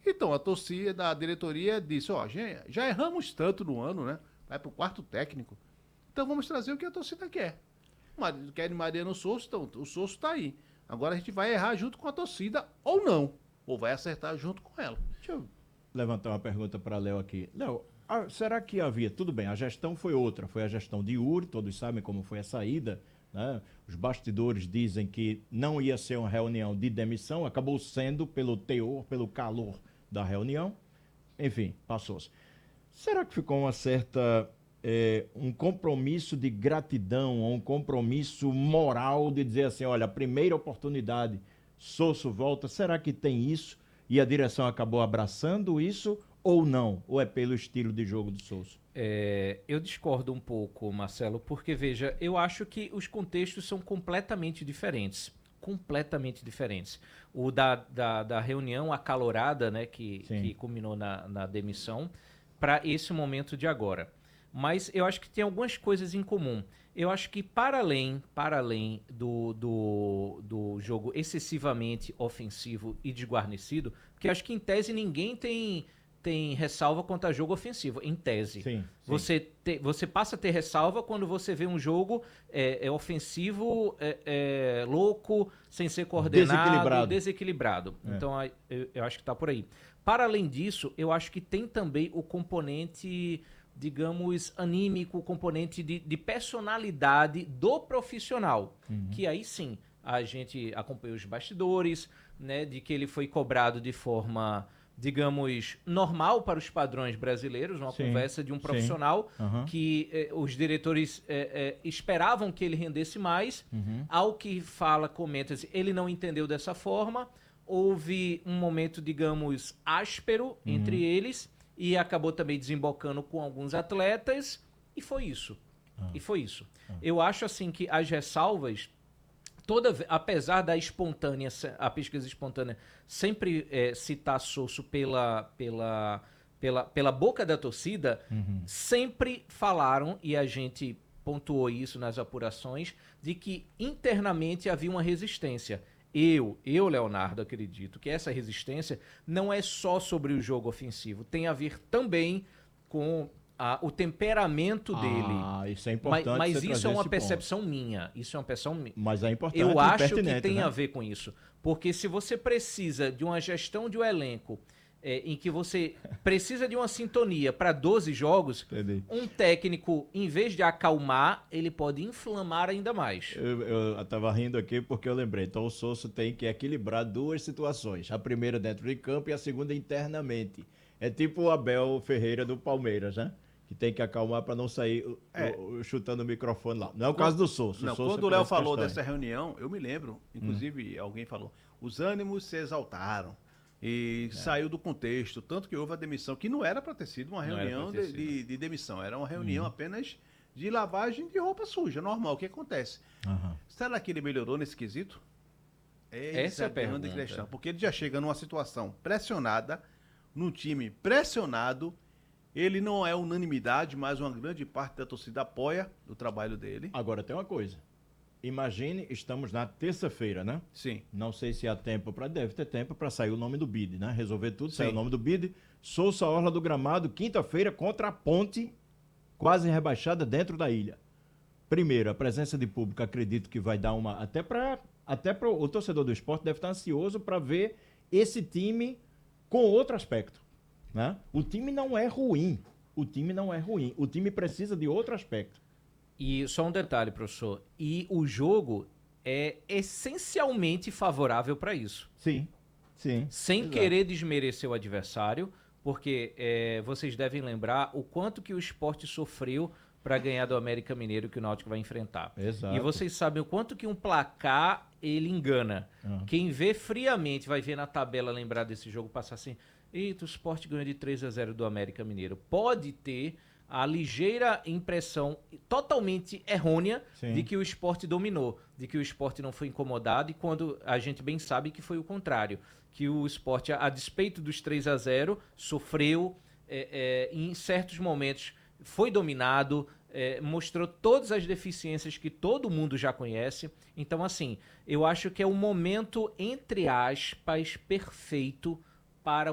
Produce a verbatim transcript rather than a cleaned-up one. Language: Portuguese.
Então, a torcida, a diretoria disse, ó, já, já erramos tanto no ano, né? Vai pro quarto técnico. Então vamos trazer o que a torcida quer. Mar- Querem Mariano Souza, então o Souza tá aí. Agora a gente vai errar junto com a torcida ou não. Ou vai acertar junto com ela. Deixa eu levantar uma pergunta para Léo aqui. Léo, ah, será que havia... Tudo bem, a gestão foi outra. Foi a gestão de Yuri, todos sabem como foi a saída, né? Os bastidores dizem que não ia ser uma reunião de demissão, acabou sendo pelo teor, pelo calor da reunião. Enfim, passou-se. Será que ficou uma certa... É, um compromisso de gratidão, um compromisso moral de dizer assim, olha, a primeira oportunidade, Sosso volta, será que tem isso? E a direção acabou abraçando isso ou não? Ou é pelo estilo de jogo do Sosso? É, eu discordo um pouco, Marcelo, porque veja, eu acho que os contextos são completamente diferentes. Completamente diferentes. O da, da, da reunião acalorada, né, que, que culminou na, na demissão, para esse momento de agora. Mas eu acho que tem algumas coisas em comum. Eu acho que para além, para além do, do, do jogo excessivamente ofensivo e desguarnecido, porque eu acho que em tese ninguém tem, tem ressalva quanto a jogo ofensivo, em tese. Sim, sim. Você, te, você passa a ter ressalva quando você vê um jogo é, é ofensivo, é, é, louco, sem ser coordenado, desequilibrado. desequilibrado. É. Então eu, eu acho que está por aí. Para além disso, eu acho que tem também o componente, digamos, anímico, o componente de, de personalidade do profissional, uhum. que aí sim, a gente acompanhou os bastidores, né, de que ele foi cobrado de forma, digamos, normal para os padrões brasileiros, uma sim, conversa de um profissional uhum. que eh, os diretores eh, eh, esperavam que ele rendesse mais, uhum. ao que fala, comenta, ele não entendeu dessa forma, houve um momento, digamos, áspero uhum. entre eles, e acabou também desembocando com alguns atletas, e foi isso. Ah. E foi isso. Ah. Eu acho assim que as ressalvas, toda, apesar da espontânea, a pesquisa espontânea sempre é, citar Sosso pela, pela, pela, pela boca da torcida, uhum. sempre falaram, e a gente pontuou isso nas apurações, de que internamente havia uma resistência. Eu, eu, Leonardo, acredito que essa resistência não é só sobre o jogo ofensivo, tem a ver também com a, o temperamento ah, dele. Ah, isso é importante. Mas, mas isso é uma percepção ponto. minha. Isso é uma percepção minha. Mas é importante. Eu acho que tem né? a ver com isso. Porque se você precisa de uma gestão de um elenco é, em que você precisa de uma sintonia para doze jogos, Entendi. um técnico, em vez de acalmar, ele pode inflamar ainda mais. Eu estava rindo aqui porque eu lembrei. Então o Sosso tem que equilibrar duas situações. A primeira dentro de campo e a segunda internamente. É tipo o Abel Ferreira do Palmeiras, né? Que tem que acalmar para não sair é. o, o, chutando o microfone lá. Não é o caso do Sosso. Não, o Sosso quando o Léo falou castanho. dessa reunião, eu me lembro, inclusive hum. alguém falou, os ânimos se exaltaram. E é. saiu do contexto, tanto que houve a demissão, que não era para ter sido uma reunião de, de, de demissão, era uma reunião uhum. apenas de lavagem de roupa suja, normal, o que acontece. Uhum. Será que ele melhorou nesse quesito? Essa, Essa é a pergunta. Questão, porque ele já chega numa situação pressionada, num time pressionado, ele não é unanimidade, mas uma grande parte da torcida apoia o trabalho dele. Agora tem uma coisa. Imagine, estamos na terça-feira, né? Sim. Não sei se há tempo para deve ter tempo para sair o nome do B I D, né? Resolver tudo, sair o nome do B I D. Sousa Orla do Gramado, quinta-feira contra a Ponte, quase rebaixada dentro da ilha. Primeiro, a presença de público, acredito que vai dar uma até para até para o torcedor do esporte deve estar ansioso para ver esse time com outro aspecto, né? O time não é ruim. O time não é ruim. O time precisa de outro aspecto. E só um detalhe, professor. E o jogo é essencialmente favorável para isso. Sim, sim. Sem exato. querer desmerecer o adversário, porque é, vocês devem lembrar o quanto que o esporte sofreu para ganhar do América Mineiro que o Náutico vai enfrentar. Exato. E vocês sabem o quanto que um placar ele engana. Uhum. Quem vê friamente vai ver na tabela lembrar desse jogo, passar assim, eita, o esporte ganhou de três a zero do América Mineiro. Pode ter a ligeira impressão totalmente errônea Sim. de que o esporte dominou, de que o esporte não foi incomodado, e quando a gente bem sabe que foi o contrário, que o esporte, a, a despeito dos três a zero, sofreu, é, é, em certos momentos foi dominado, é, mostrou todas as deficiências que todo mundo já conhece. Então, assim, eu acho que é o momento, entre aspas, perfeito para